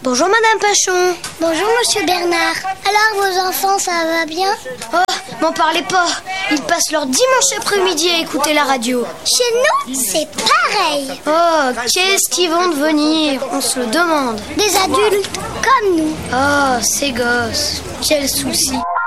Bonjour Madame Pachon. Bonjour Monsieur Bernard. Alors vos enfants, ça va bien? Oh, m'en parlez pas. Ils passent leur dimanche après-midi à écouter la radio. Chez nous, c'est pareil. Oh, qu'est-ce qu'ils vont devenir? On se le demande. Des adultes comme nous. Oh, ces gosses, quel souci.